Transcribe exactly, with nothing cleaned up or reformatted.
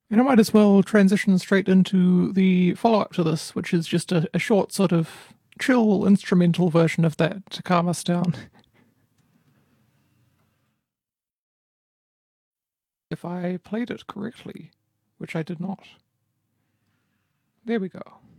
And I might as well transition straight into the follow-up to this, which is just a, a short sort of chill instrumental version of that to calm us down. If I played it correctly, which I did not. There we go.